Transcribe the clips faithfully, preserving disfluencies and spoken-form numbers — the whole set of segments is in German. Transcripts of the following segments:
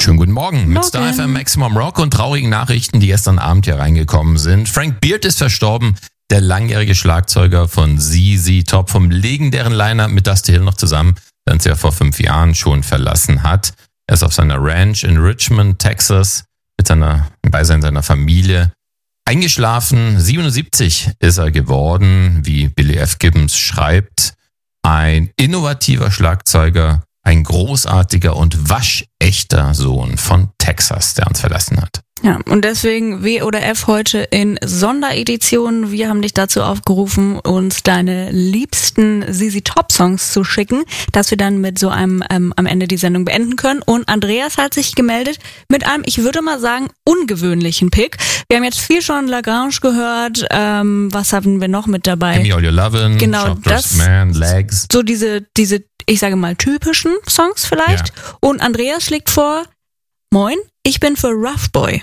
Schönen guten Morgen mit Star F M Maximum Rock und traurigen Nachrichten, die gestern Abend hier reingekommen sind. Frank Beard ist verstorben, der langjährige Schlagzeuger von Z Z Top, vom legendären Liner mit Dusty Hill noch zusammen, der uns ja vor fünf Jahren schon verlassen hat. Er ist auf seiner Ranch in Richmond, Texas, mit seiner, im Beisein seiner Familie eingeschlafen. siebenundsiebzig ist er geworden, wie Billy F. Gibbons schreibt. Ein innovativer Schlagzeuger, ein großartiger und waschechter Sohn von Texas, der uns verlassen hat. Ja, und deswegen W oder F heute in Sonderedition. Wir haben dich dazu aufgerufen, uns deine liebsten Z Z Top Songs zu schicken, dass wir dann mit so einem ähm, am Ende die Sendung beenden können. Und Andreas hat sich gemeldet mit einem, ich würde mal sagen, ungewöhnlichen Pick. Wir haben jetzt viel schon Lagrange gehört. Ähm, was haben wir noch mit dabei? Give Me All Your Lovin', genau, Shopless das, Man, Legs. So diese, diese, ich sage mal, typischen Songs vielleicht. Ja. Und Andreas schlägt vor, moin, ich bin für Rough Boy.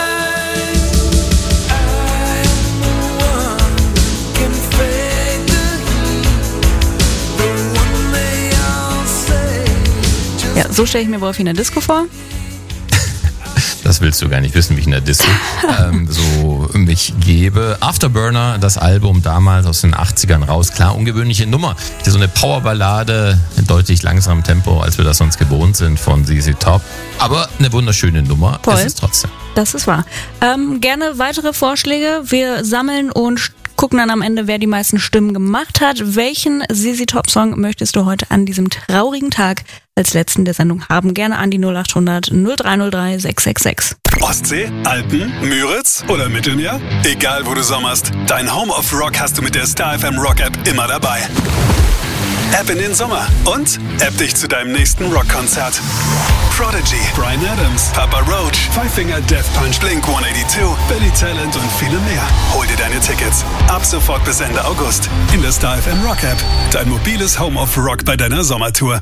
Ja, so stelle ich mir Wolfi in der Disco vor. Das willst du gar nicht wissen, wie ich in der Disco ähm, so mich gebe. Afterburner, das Album damals aus den achtzigern raus. Klar, ungewöhnliche Nummer. So eine Powerballade in deutlich langsamem Tempo, als wir das sonst gewohnt sind von Z Z Top. Aber eine wunderschöne Nummer. Voll. Es ist trotzdem. Das ist wahr. Ähm, gerne weitere Vorschläge. Wir sammeln und gucken dann am Ende, wer die meisten Stimmen gemacht hat. Welchen Z Z Top Song möchtest du heute an diesem traurigen Tag als letzten der Sendung haben? Gerne an die null acht hundert null drei null drei sechs sechs sechs. Ostsee, Alpen, Müritz oder Mittelmeer? Egal wo du sommerst, dein Home of Rock hast du mit der Star F M Rock App immer dabei. App in den Sommer und App dich zu deinem nächsten Rockkonzert. Prodigy, Bryan Adams, Papa Roach, Five Finger Death Punch, Blink hundertzweiundachtzig, Billy Talent und viele mehr. Hol dir deine Tickets ab sofort bis Ende August in der Star F M Rock App. Dein mobiles Home of Rock bei deiner Sommertour.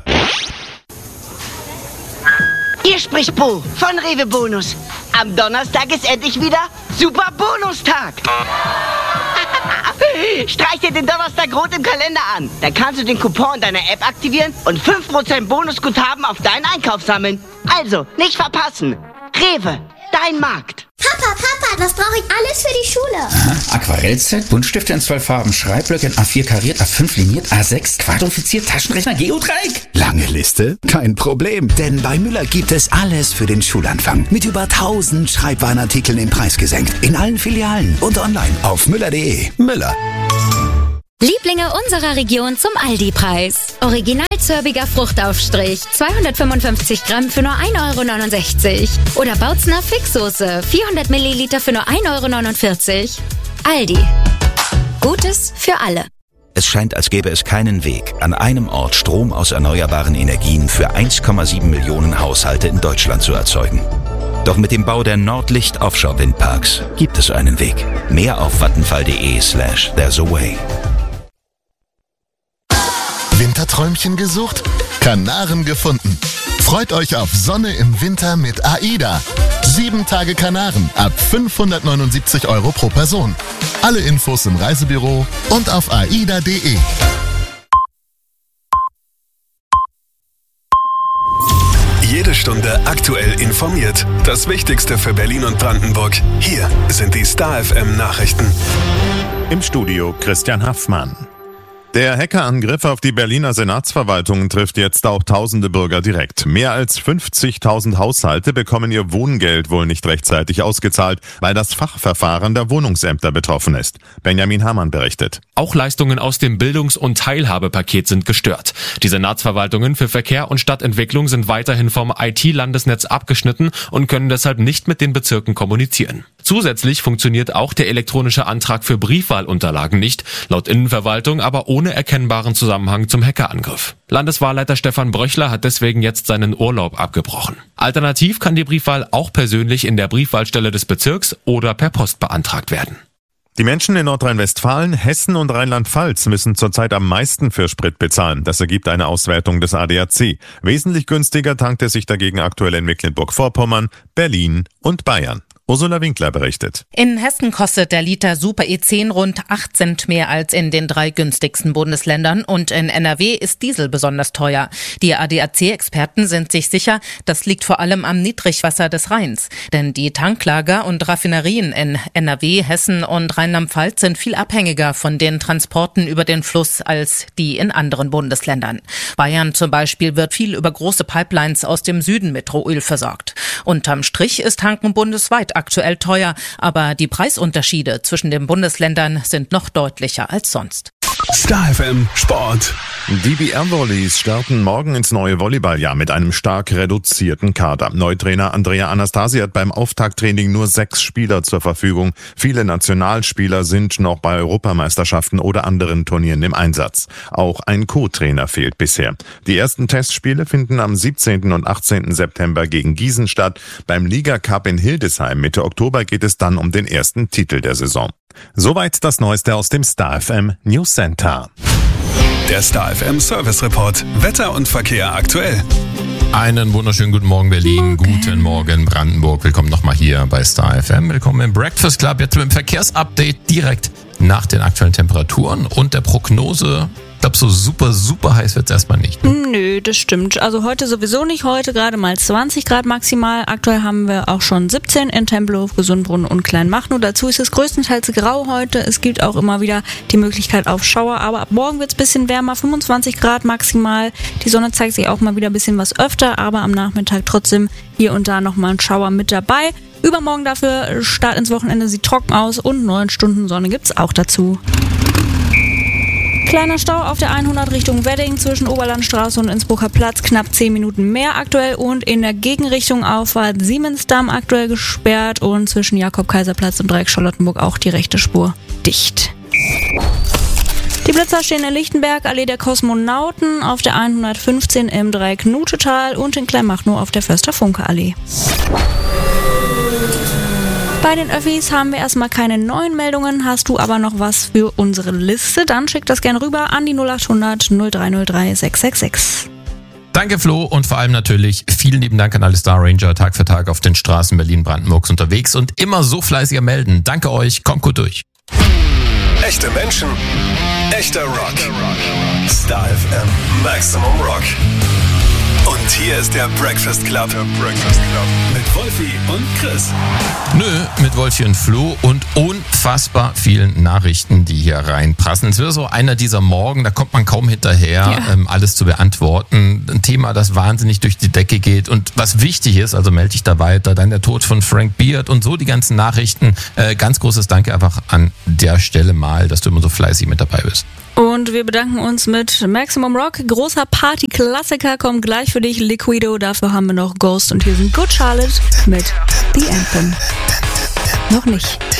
Hier spricht Bo von Rewe Bonus. Am Donnerstag ist endlich wieder Super Bonustag. Streich dir den Donnerstag rot im Kalender an. Dann kannst du den Coupon in deiner App aktivieren und fünf Prozent Bonusguthaben auf deinen Einkauf sammeln. Also, nicht verpassen. Rewe, dein Markt. Papa, Papa, was brauche ich alles für die Schule? Aha, Aquarellset, Buntstifte in zwölf Farben, Schreibblöcke in A vier kariert, A fünf liniert, A sechs quadrifiziert, Taschenrechner, Geodreieck. Lange Liste? Kein Problem, denn bei Müller gibt es alles für den Schulanfang. Mit über tausend Schreibwarenartikeln im Preis gesenkt. In allen Filialen und online auf müller punkt de. Müller. Lieblinge unserer Region zum Aldi-Preis. Original zörbiger Fruchtaufstrich, zweihundertfünfundfünfzig Gramm für nur ein Euro neunundsechzig. Oder Bautzner Fixsoße, vierhundert Milliliter für nur ein Euro neunundvierzig. Aldi. Gutes für alle. Es scheint, als gäbe es keinen Weg, an einem Ort Strom aus erneuerbaren Energien für eins Komma sieben Millionen Haushalte in Deutschland zu erzeugen. Doch mit dem Bau der Nordlicht Offshore Windparks gibt es einen Weg. Mehr auf vattenfall punkt de slash there's a way. Winterträumchen gesucht? Kanaren gefunden. Freut euch auf Sonne im Winter mit AIDA. Sieben Tage Kanaren ab fünfhundertneunundsiebzig Euro pro Person. Alle Infos im Reisebüro und auf aida punkt de. Jede Stunde aktuell informiert. Das Wichtigste für Berlin und Brandenburg. Hier sind die Star F M Nachrichten. Im Studio Christian Haffmann. Der Hackerangriff auf die Berliner Senatsverwaltung trifft jetzt auch tausende Bürger direkt. Mehr als fünfzigtausend Haushalte bekommen ihr Wohngeld wohl nicht rechtzeitig ausgezahlt, weil das Fachverfahren der Wohnungsämter betroffen ist. Benjamin Hamann berichtet. Auch Leistungen aus dem Bildungs- und Teilhabepaket sind gestört. Die Senatsverwaltungen für Verkehr und Stadtentwicklung sind weiterhin vom I T-Landesnetz abgeschnitten und können deshalb nicht mit den Bezirken kommunizieren. Zusätzlich funktioniert auch der elektronische Antrag für Briefwahlunterlagen nicht, laut Innenverwaltung aber ohne erkennbaren Zusammenhang zum Hackerangriff. Landeswahlleiter Stefan Bröchler hat deswegen jetzt seinen Urlaub abgebrochen. Alternativ kann die Briefwahl auch persönlich in der Briefwahlstelle des Bezirks oder per Post beantragt werden. Die Menschen in Nordrhein-Westfalen, Hessen und Rheinland-Pfalz müssen zurzeit am meisten für Sprit bezahlen. Das ergibt eine Auswertung des A D A C. Wesentlich günstiger tankt es sich dagegen aktuell in Mecklenburg-Vorpommern, Berlin und Bayern. Ursula Winkler berichtet. In Hessen kostet der Liter Super E zehn rund acht Cent mehr als in den drei günstigsten Bundesländern und in N R W ist Diesel besonders teuer. Die A D A C-Experten sind sich sicher, das liegt vor allem am Niedrigwasser des Rheins. Denn die Tanklager und Raffinerien in N R W, Hessen und Rheinland-Pfalz sind viel abhängiger von den Transporten über den Fluss als die in anderen Bundesländern. Bayern zum Beispiel wird viel über große Pipelines aus dem Süden mit Rohöl versorgt. Unterm Strich ist Tanken bundesweit aktuell teuer, aber die Preisunterschiede zwischen den Bundesländern sind noch deutlicher als sonst. Star F M Sport. Die B R-Volleys starten morgen ins neue Volleyballjahr mit einem stark reduzierten Kader. Neutrainer Andrea Anastasi hat beim Auftakttraining nur sechs Spieler zur Verfügung. Viele Nationalspieler sind noch bei Europameisterschaften oder anderen Turnieren im Einsatz. Auch ein Co-Trainer fehlt bisher. Die ersten Testspiele finden am siebzehnten und achtzehnten September gegen Gießen statt. Beim Liga-Cup in Hildesheim Mitte Oktober geht es dann um den ersten Titel der Saison. Soweit das Neueste aus dem Star F M News Center. Der Star F M Service Report. Wetter und Verkehr aktuell. Einen wunderschönen guten Morgen Berlin, Morgen. Guten Morgen Brandenburg. Willkommen nochmal hier bei Star F M. Willkommen im Breakfast Club. Jetzt mit dem Verkehrsupdate direkt nach den aktuellen Temperaturen und der Prognose. Ich glaube, so super, super heiß wird es erstmal nicht. Ne? Nö, das stimmt. Also heute sowieso nicht. Heute gerade mal zwanzig Grad maximal. Aktuell haben wir auch schon siebzehn in Tempelhof, Gesundbrunnen und Kleinmachnow. Dazu ist es größtenteils grau heute. Es gibt auch immer wieder die Möglichkeit auf Schauer. Aber ab morgen wird es ein bisschen wärmer, fünfundzwanzig Grad maximal. Die Sonne zeigt sich auch mal wieder ein bisschen was öfter, aber am Nachmittag trotzdem hier und da nochmal ein Schauer mit dabei. Übermorgen dafür Start ins Wochenende sieht trocken aus und neun Stunden Sonne gibt's auch dazu. Kleiner Stau auf der hundert Richtung Wedding zwischen Oberlandstraße und Innsbrucker Platz, knapp zehn Minuten mehr aktuell und in der Gegenrichtung Auffahrt Siemensdamm aktuell gesperrt und zwischen Jakob-Kaiser-Platz und Dreieck Charlottenburg auch die rechte Spur dicht. Die Blitzer stehen in Lichtenberg, Allee der Kosmonauten, auf der hundertfünfzehn im Dreieck Nutetal und in Kleinmachnow auf der Förster-Funke-Allee. Bei den Öffis haben wir erstmal keine neuen Meldungen. Hast du aber noch was für unsere Liste? Dann schick das gerne rüber an die null acht hundert null drei null drei sechs sechs sechs. Danke Flo und vor allem natürlich vielen lieben Dank an alle Star Ranger, Tag für Tag auf den Straßen Berlin-Brandenburgs unterwegs und immer so fleißiger melden. Danke euch, kommt gut durch. Echte Menschen, echter Rock. Star F M Maximum Rock. Und hier ist der Breakfast Club. Der Breakfast Club. Mit Wolfi und Chris. Nö, mit Wolfi und Flo und unfassbar vielen Nachrichten, die hier reinprassen. Es wird so einer dieser Morgen, da kommt man kaum hinterher, ja. ähm, alles zu beantworten. Ein Thema, das wahnsinnig durch die Decke geht und was wichtig ist, also melde dich da weiter. Dann der Tod von Frank Beard und so die ganzen Nachrichten. Äh, ganz großes Danke einfach an der Stelle mal, dass du immer so fleißig mit dabei bist. Und wir bedanken uns mit Maximum Rock. Großer Party-Klassiker kommt gleich für dich, Liquido. Dafür haben wir noch Ghost und hier sind Good Charlotte mit The Anthem. Noch nicht.